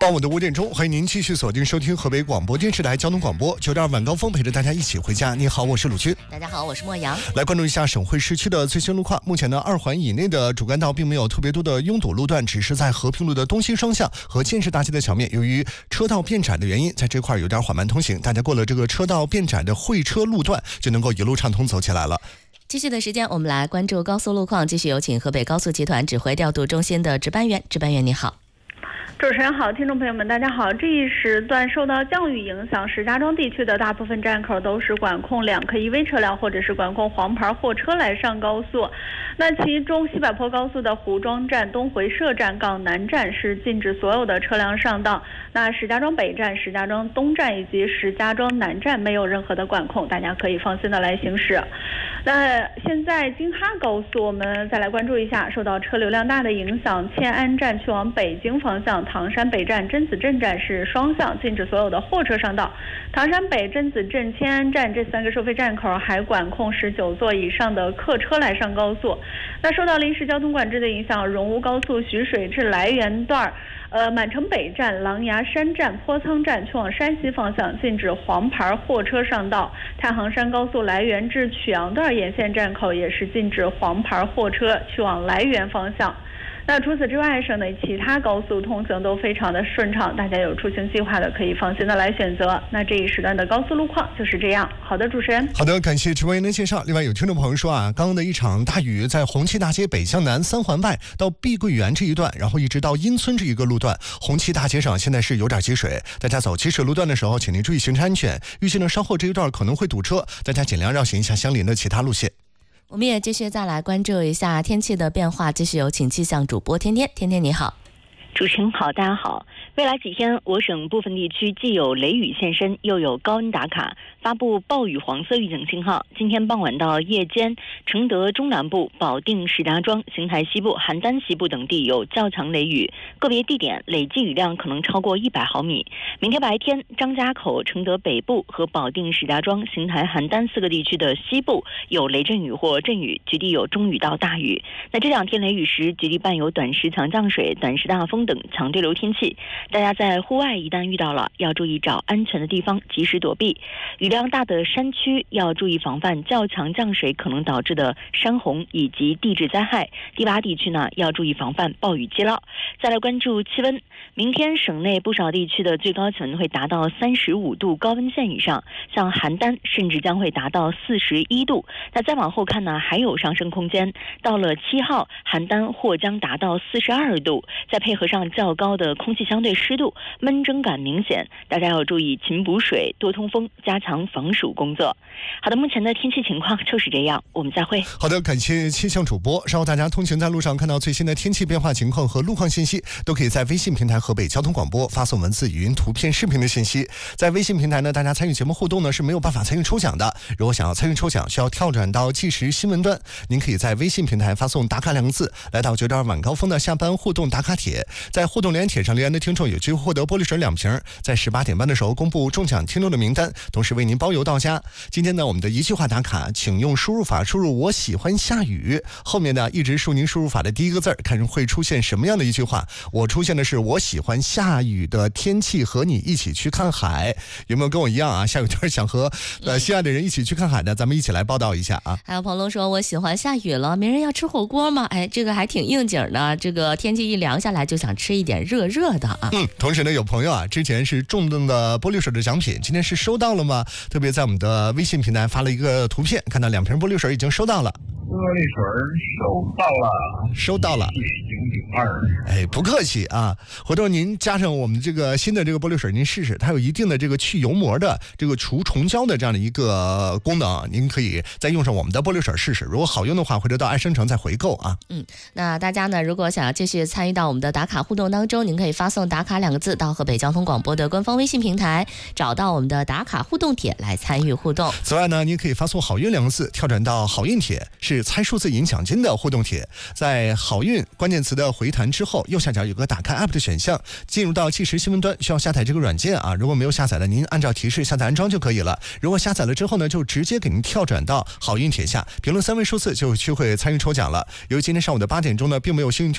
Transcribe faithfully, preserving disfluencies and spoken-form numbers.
傍晚的五点钟，欢迎您继续锁定收听河北广播电视台交通广播九点二晚高峰，陪着大家一起回家。你好，我是鲁军。 大家好，我是莫阳。 来关注一下省会市区的最新路况。目前呢，二环以内的主干道并没有特别多的拥堵路段，只是在和平路的东西双向和建设大街的桥面，由于车道变窄的原因，在这块有点缓慢通行。大家过了这个车道变窄的会车路段，就能够一路畅通走起来了。 继续的时间，我们来关注高速路况。继续有请河北高速集团指挥调度中心的值班员。值班员你好。 主持人好，听众朋友们大家好。这一时段受到降雨影响，石家庄地区的大部分站口都是管控两客一 V 车辆或者是管控黄牌货车来上高速。那其中西柏坡高速的胡庄站、东回社站、港南站是禁止所有的车辆上道。那石家庄北站、石家庄东站以及石家庄南站没有任何的管控，大家可以放心的来行驶。那现在京哈高速我们再来关注一下，受到车流量大的影响，迁安站去往北京方向，唐山北站、甄子镇站是双向禁止所有的货车上道。唐山北、甄子镇、迁安站这三个收费站口还管控十九座以上的客车来上高速。那受到临时交通管制的影响，荣乌高速徐水至来源段呃，满城北站、狼牙山站、坡仓站去往山西方向禁止黄牌货车上道。太行山高速来源至曲阳段沿线站口也是禁止黄牌货车去往来源方向。那除此之外，省内其他高速通行都非常的顺畅，大家有出行计划的可以放心的来选择。那这一时段的高速路况就是这样。好的，主持人。 好的，感谢值班员的介绍。另外有听众朋友说啊，刚刚的一场大雨在红旗大街北向南三环外到碧桂园这一段，然后一直到阴村这一个路段，红旗大街上现在是有点积水，大家走积水路段的时候，请您注意行车安全。预计呢，稍后这一段可能会堵车，大家尽量绕行一下相邻的其他路线。 我们也继续再来关注一下天气的变化，继续有请气象主播天天。天天你好。 主持人好，大家好。未来几天，我省部分地区既有雷雨现身，又有高温打卡，发布暴雨黄色预警信号。今天傍晚到夜间，承德中南部、保定、石家庄、邢台西部、邯郸西部等地有较强雷雨，个别地点累计雨量可能超过一百毫米。明天白天，张家口、承德北部和保定、石家庄、邢台、邯郸四个地区的西部有雷阵雨或阵雨，局地有中雨到大雨。那这两天雷雨时，局地伴有短时强降水、短时大风等强对流天气，大家在户外一旦遇到了，要注意找安全的地方及时躲避。雨量大的山区要注意防范较强降水可能导致的山洪以及地质灾害，低洼地区呢要注意防范暴雨积涝。再来关注气温，明天省内不少地区的最高气温会达到三十五度高温线以上，像邯郸甚至将会达到四十一度。那再往后看呢，还有上升空间，到了七号，邯郸或将达到四十二度，再配合上较高的空气相对湿度，闷蒸感明显，大家要注意勤补水、多通风，加强防暑工作。好的，目前的天气情况就是这样，我们再会。 好的，感谢气象主播。稍后大家通行在路上看到最新的天气变化情况和路况信息，都可以在微信平台河北交通广播发送文字、语音、图片、视频的信息。在微信平台呢，大家参与节目互动呢是没有办法参与抽奖的。如果想要参与抽奖，需要跳转到即时新闻端，您可以在微信平台发送打卡两个字，来到九点二晚高峰的下班互动打卡帖，在互动留言帖上留言的听众有机会获得玻璃水两瓶，在十八点半的时候公布中奖听众的名单，同时为您包邮到家。今天呢，我们的一句话打卡，请用输入法输入我喜欢下雨，后面呢一直输您输入法的第一个字，看会出现什么样的一句话。我出现的是我喜欢下雨的天气，和你一起去看海。有没有跟我一样啊？下雨天想和呃心爱的人一起去看海的，咱们一起来报道一下啊。 还有朋友说我喜欢下雨了，没人要吃火锅吗？哎，这个还挺应景的，这个天气一凉下来就想吃一点热热的啊。 嗯，同时呢，有朋友啊，之前是中中的玻璃水的奖品，今天是收到了吗？特别在我们的微信平台发了一个图片，看到两瓶玻璃水已经收到了。 玻璃水收到了， 收到了。 九九二， 哎，不客气啊！回头您加上我们这个新的这个玻璃水，您试试，它有一定的这个去油膜的、这个除虫胶的这样的一个功能，您可以再用上我们的玻璃水试试。如果好用的话，回头到爱生城再回购啊。 嗯，那大家呢，如果想要继续参与到我们的打卡互动当中，您可以发送打卡两个字到河北交通广播的官方微信平台，找到我们的打卡互动帖来参与互动。 此外呢，您可以发送好运两个字，跳转到好运帖，是猜数字赢奖金的互动帖。在好运关键词的回弹之后，右下角有个打开 app 的选项，进入到即时新闻端需要下载这个软件啊。如果没有下载的，您按照提示下载安装就可以了。如果下载了之后呢，就直接给您跳转到好运帖下，评论三位数字就有机会参与抽奖了。由于今天上午的八点钟呢，并没有幸运